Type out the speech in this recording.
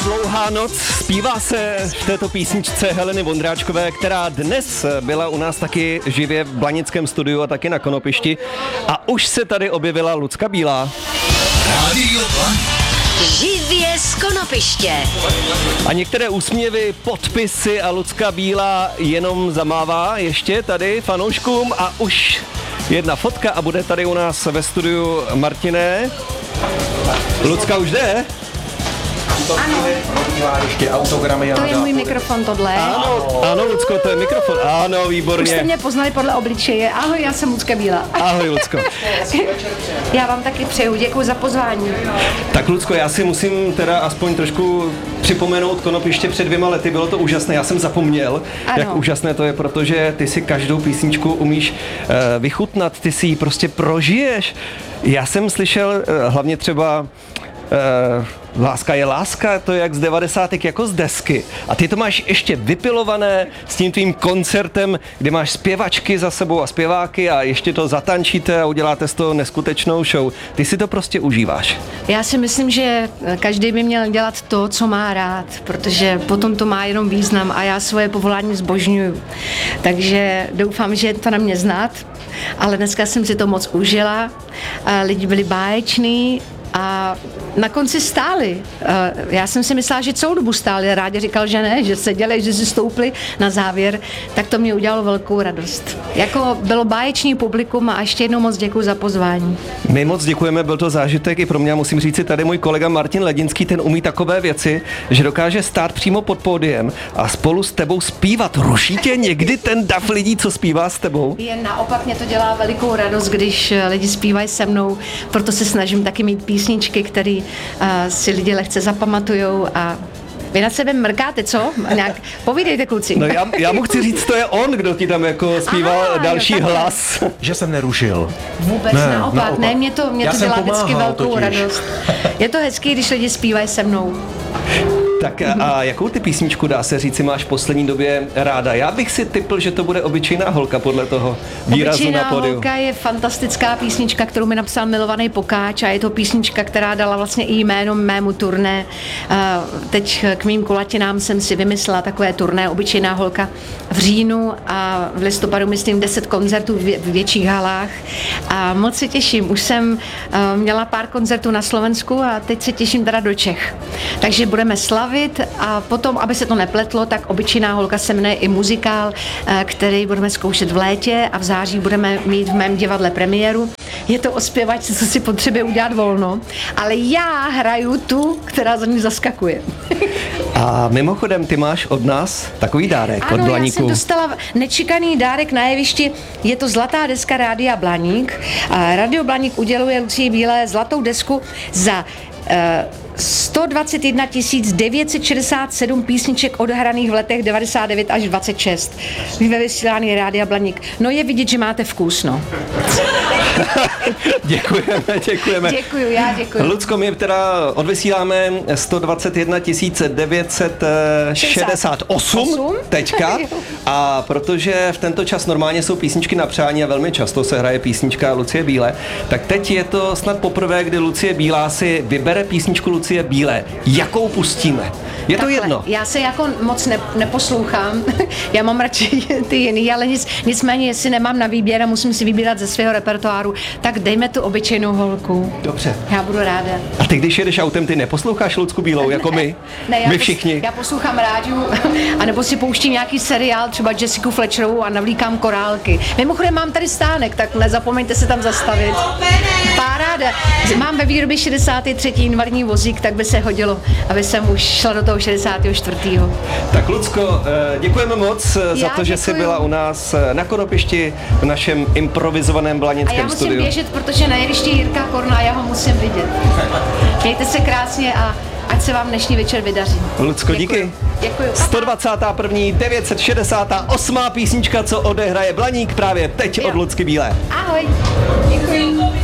dlouhá noc, zpívá se v této písničce Heleny Vondráčkové, která dnes byla u nás taky živě v Blanickém studiu a taky na Konopišti. A už se tady objevila Lucka Bílá. Rádio Blaník. Živě z Konopiště. A některé úsměvy, podpisy a Lucka Bílá jenom zamává ještě tady fanouškům a už jedna fotka a bude tady u nás ve studiu Martiné. Lucka už jde? Ano. Ještě autogramy. To je můj mikrofon tohle. Ano, Lucko, to je mikrofon. Ano, výborně. Už jste mě poznali podle obličeje. Ahoj, já jsem Lucka Bílá. Ahoj, Lucko. Já vám taky přeju, děkuji za pozvání. Tak, Lucko, já si musím teda aspoň trošku připomenout Konopiště před 2 lety. Bylo to úžasné, já jsem zapomněl, jak úžasné to je, protože ty si každou písničku umíš vychutnat, ty si ji prostě prožiješ. Já jsem slyšel hlavně třeba Láska je láska, to je jak z 90. jako z desky. A ty to máš ještě vypilované s tím tvým koncertem, kde máš zpěvačky za sebou a zpěváky a ještě to zatančíte a uděláte z toho neskutečnou show. Ty si to prostě užíváš. Já si myslím, že každý by měl dělat to, co má rád, protože potom to má jenom význam a já svoje povolání zbožňuju. Takže doufám, že je to na mě znát, ale dneska jsem si to moc užila. Lidi byli báječní a na konci stáli. Já jsem si myslela, že celou dobu stáli. Rádi říkal, že ne, že seděli, že si stoupli na závěr, tak to mě udělalo velkou radost. Jako bylo báječný publikum a ještě jednou moc děkuji za pozvání. My moc děkujeme, byl to zážitek i pro mě. Musím říct si tady můj kolega Martin Ledinský, ten umí takové věci, že dokáže stát přímo pod pódiem a spolu s tebou zpívat. Ruší tě někdy ten dav lidí, co zpívá s tebou? Jen naopak mě to dělá velikou radost, když lidi zpívají se mnou, proto se snažím taky mít písničky, které si lidi lehce zapamatujou a vy na sebe mrkáte, co? Nějak povídejte, kluci. No já mu chci říct, to je on, kdo ti tam jako zpíval další hlas. Že jsem nerušil. Vůbec naopak. Ne, mě to dělá vždycky velkou radost. Je to hezký, když lidi zpívají se mnou. Tak a jakou ty písničku, dá se říci, máš v poslední době ráda? Já bych si tipl, že to bude Obyčejná holka podle toho výrazu na pódiu. Obyčejná holka je fantastická písnička, kterou mi napsal milovaný Pokáč a je to písnička, která dala vlastně i jméno mému turné. Teď k mým kulatinám jsem si vymyslela takové turné Obyčejná holka v říjnu a v listopadu myslím 10 koncertů v větších halách a moc se těším. Už jsem měla pár koncertů na Slovensku a teď se těším teda do Čech. Takže budeme slavit a potom, aby se to nepletlo, tak Obyčejná holka se jmenuje i muzikál, který budeme zkoušet v létě a v září budeme mít v mém divadle premiéru. Je to o zpěvačce, co si potřebuje udělat volno, ale já hraju tu, která za ní zaskakuje. A mimochodem, ty máš od nás takový dárek od Blaníku. Ano, já jsem dostala nečekaný dárek na jevišti, je to zlatá deska Rádia Blaník. A Radio Blaník uděluje Lucii Bílé zlatou desku za 121 967 písniček odhraných v letech 99 až 26. Ve vysílání Rádia Blaník. No je vidět, že máte vkus, no. Děkujeme. Děkuju, já děkuju. Lucko, my teda odvysíláme 121 968 teďka a protože v tento čas normálně jsou písničky na přání a velmi často se hraje písnička Lucie Bílé, tak teď je to snad poprvé, kdy Lucie Bílá si vybere písničku Lucie Bílé. Jakou pustíme? Je to takhle, jedno? Já se jako moc neposlouchám, já mám radši ty jiný, ale nicméně, jestli nemám na výběr a musím si vybírat ze svého repertoáru, tak dejme tu Obyčejnou holku. Dobře. Já budu ráda. A ty, když jedeš autem, ty neposloucháš Lucku Bílou, jako my? Ne, my všichni. Já poslouchám rádiu, anebo si pouštím nějaký seriál, třeba Jessica Fletcherovou a navlíkám korálky. Mimochodem mám tady stánek, tak nezapomeňte se tam zastavit. Paráda. Mám ve výrobě 63. invalidní vozík, tak by se hodilo, aby jsem už šla do toho 64. Tak Lucko, děkujeme moc za to, že jsi byla u nás na Konopišti v našem improvizovaném blanickém studiu. A já musím běžet, protože na jevišti Jirka Korna, já ho musím vidět. Mějte se krásně a ať se vám dnešní večer vydaří. Lucko, díky. Děkuju. 121. 968. písnička, co odehraje Blaník právě teď od Lucky Bílé. Ahoj. Děkuji.